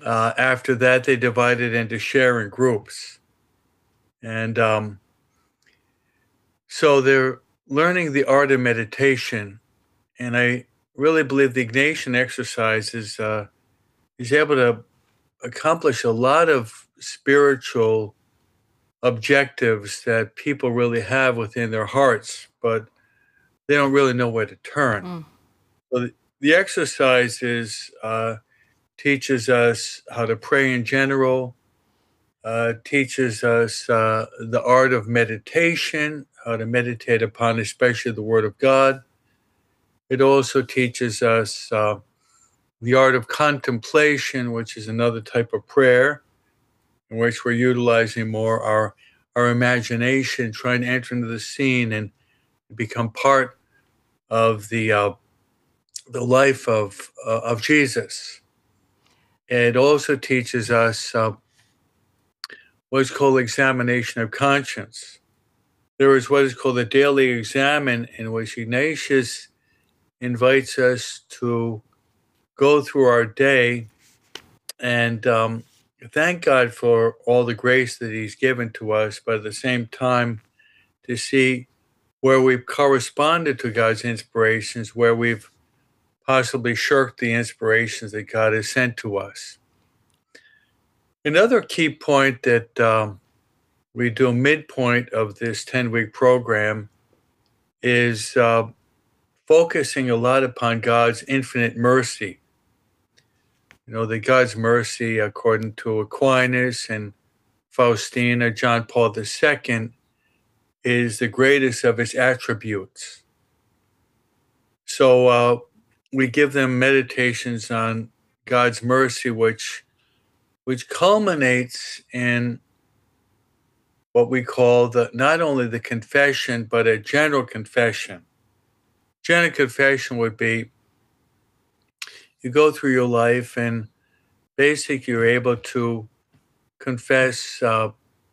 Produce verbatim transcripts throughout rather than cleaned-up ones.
Uh, after that, they divided into sharing groups. And um, so they're learning the art of meditation. And I really believe the Ignatian exercise is, uh, is able to accomplish a lot of spiritual objectives that people really have within their hearts, but they don't really know where to turn. Mm. So the, the exercise is uh, teaches us how to pray in general, uh, teaches us uh, the art of meditation, how to meditate upon especially the Word of God. It also teaches us uh, the art of contemplation, which is another type of prayer in which we're utilizing more our our imagination, trying to enter into the scene and become part of the uh, the life of uh, of Jesus. It also teaches us uh, what's called examination of conscience. There is what is called a daily examen, in which Ignatius invites us to go through our day and um, thank God for all the grace that He's given to us, but at the same time, to see where we've corresponded to God's inspirations, where we've possibly shirked the inspirations that God has sent to us. Another key point that um, we do midpoint of this ten-week program is uh, focusing a lot upon God's infinite mercy. You know, that God's mercy, according to Aquinas and Faustina, John Paul the Second, is the greatest of his attributes. So uh, we give them meditations on God's mercy, which which culminates in what we call the not only the confession, but a general confession. General confession would be you go through your life and basically you're able to confess, uh,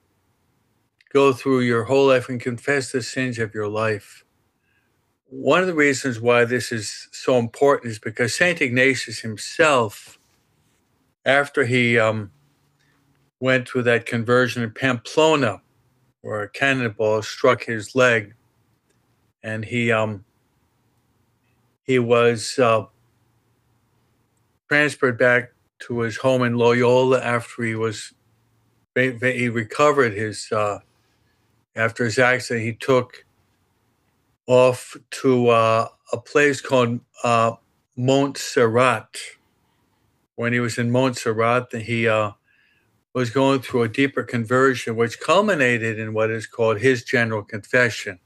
go through your whole life and confess the sins of your life. One of the reasons why this is so important is because Saint Ignatius himself, after he um, went through that conversion in Pamplona, where a cannonball struck his leg, and he um, he was uh, transferred back to his home in Loyola after he was he recovered his uh, after his accident. He took off to uh, a place called uh, Montserrat. When he was in Montserrat, he uh, was going through a deeper conversion, which culminated in what is called his general confession,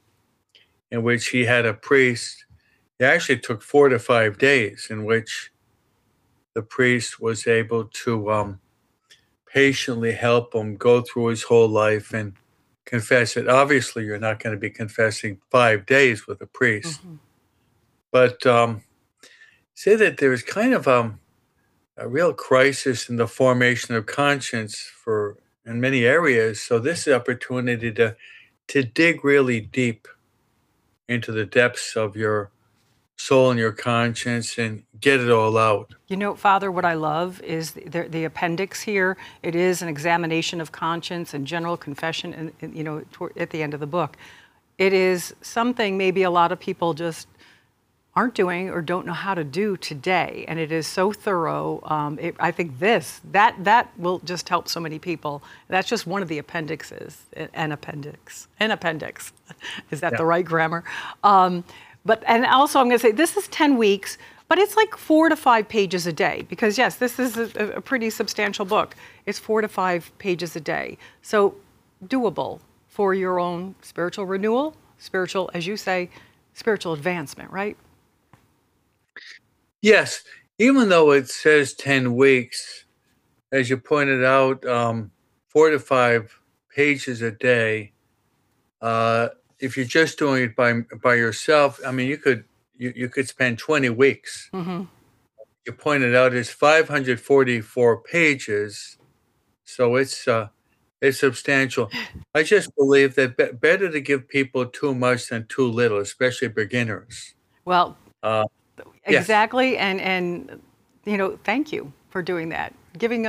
in which he had a priest. It actually took four to five days, in which the priest was able to um, patiently help him go through his whole life and confess it. Obviously, you're not going to be confessing five days with a priest, Mm-hmm. but um, say that there's kind of um, a real crisis in the formation of conscience for in many areas. So this is opportunity to to dig really deep into the depths of your soul and your conscience and get it all out. You know, Father, what I love is the, the, the appendix here. It is an examination of conscience and general confession, and, and you know, toward, at the end of the book, it is something maybe a lot of people just aren't doing or don't know how to do today, and it is so thorough. Um, it, I think this that that will just help so many people. That's just one of the appendixes, an appendix, an appendix. Is that Yeah. the right grammar? Um, but and also I'm going to say this is ten weeks. But it's like four to five pages a day, because yes, this is a, a pretty substantial book. It's four to five pages a day. So doable for your own spiritual renewal, spiritual, as you say, spiritual advancement, right? Yes, even though it says ten weeks, as you pointed out, um, four to five pages a day. Uh, if you're just doing it by by yourself, I mean, you could you, you could spend twenty weeks. Mm-hmm. You pointed out is five hundred forty-four pages, so it's uh, it's substantial. I just believe that be- better to give people too much than too little, especially beginners. Well, Uh, yes. exactly, and and you know, thank you for doing that. giving